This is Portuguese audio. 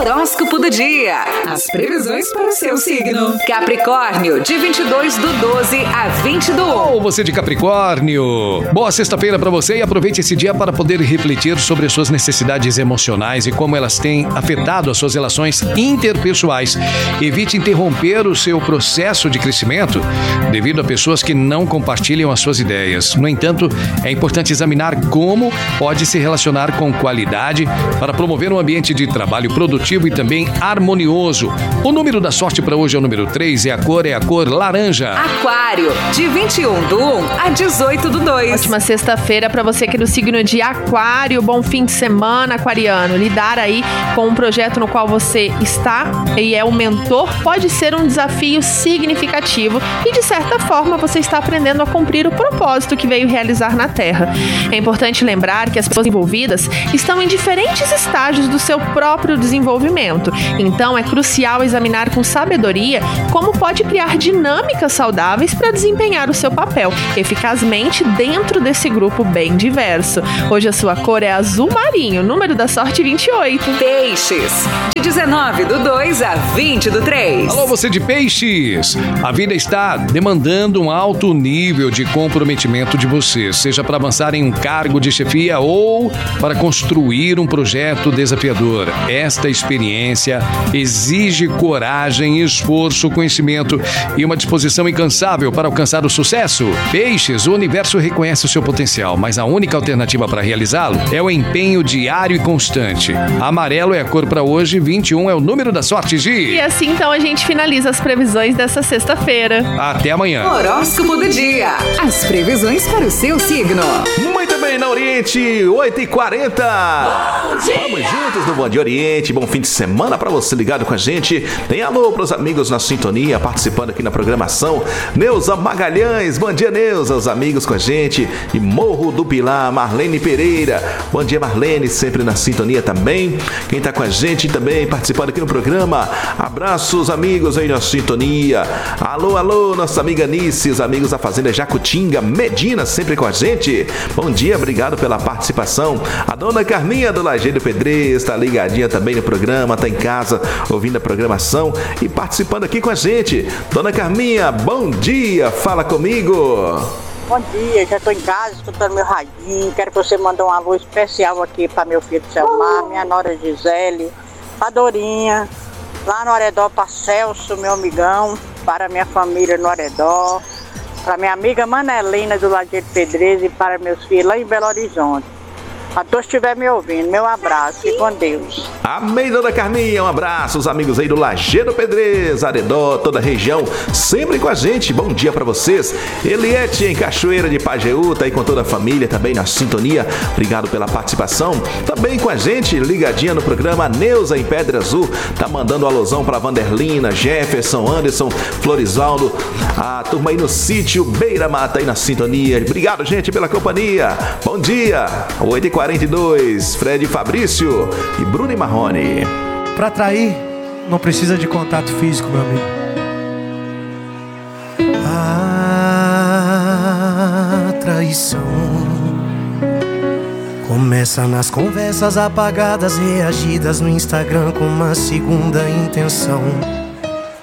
Horóscopo do dia. As previsões para o seu signo. Capricórnio, de 22/12 a 20/1. Ou você de Capricórnio. Boa sexta-feira para você e aproveite esse dia para poder refletir sobre as suas necessidades emocionais e como elas têm afetado as suas relações interpessoais. Evite interromper o seu processo de crescimento devido a pessoas que não compartilham as suas ideias. No entanto, é importante examinar como pode se relacionar com qualidade para promover um ambiente de trabalho produtivo e também harmonioso. O número da sorte para hoje é o número 3 e a cor laranja. Aquário, de 21/1 a 18/2. Ótima sexta-feira para você que é do signo de Aquário. Bom fim de semana, aquariano. Lidar aí com um projeto no qual você está e é o mentor pode ser um desafio significativo e, de certa forma, você está aprendendo a cumprir o propósito que veio realizar na Terra. É importante lembrar que as pessoas envolvidas estão em diferentes estágios do seu próprio desenvolvimento. Então, é crucial examinar com sabedoria como pode criar dinâmicas saudáveis para desempenhar o seu papel eficazmente dentro desse grupo bem diverso. Hoje a sua cor é azul marinho, número da sorte 28. Peixes, de 19/2 a 20/3. Alô, você de Peixes! A vida está demandando um alto nível de comprometimento de você, seja para avançar em um cargo de chefia ou para construir um projeto desafiador. Esta experiência exige coragem, esforço, conhecimento e uma disposição incansável para alcançar o sucesso. Peixes, o universo reconhece o seu potencial, mas a única alternativa para realizá-lo é o empenho diário e constante. Amarelo é a cor para hoje, 21 é o número da sorte, Gi. E assim, então, a gente finaliza as previsões dessa sexta-feira. Até amanhã. Horóscopo do dia. As previsões para o seu signo. Muito bem, na Oriente, 8h40. Vamos juntos no Bom Dia Oriente. Bom fim de semana para você ligado com a gente. Tem alô para os amigos na sintonia, participando aqui na programação. Neuza Magalhães, bom dia, Neuza. Os amigos com a gente. E Morro do Pilar, Marlene Pereira. Bom dia, Marlene, sempre na sintonia também. Quem tá com a gente também participando aqui no programa. Abraços, amigos aí na sintonia. Alô, alô, nossa amiga Nice, os amigos da Fazenda Jacutinga, Medina, sempre com a gente. Bom dia, obrigado pela participação. A dona Carminha do Lajeado Pedreiro está ligadinha também no programa, tá em casa ouvindo a programação e participando aqui com a gente. Dona Carminha, bom dia, fala comigo. Bom dia, já estou em casa escutando meu radinho. Quero que você mande um alô especial aqui para meu filho Selmar, minha nora Gisele, para Dorinha, lá no Aredó, para Celso, meu amigão, para minha família no Aredó, para minha amiga Manelina do Lajeado Pedreiro e para meus filhos lá em Belo Horizonte. A todos que estiver me ouvindo, meu abraço e com Deus. Amém, dona Carminha, um abraço, os amigos aí do Lajeado Pedreiro, Aredó, toda a região, sempre com a gente. Bom dia pra vocês. Eliette em Cachoeira de Pajeú, tá aí com toda a família também na sintonia. Obrigado pela participação. Também com a gente, ligadinha no programa, Neuza em Pedra Azul, tá mandando um alusão pra Vanderlina, Jefferson, Anderson, Florisaldo, a turma aí no sítio Beira Mata aí na sintonia. Obrigado, gente, pela companhia. Bom dia. 8h42, Fred Fabrício e Bruno e Marrone. Pra trair, não precisa de contato físico, meu amigo. A traição começa nas conversas apagadas, reagidas no Instagram com uma segunda intenção.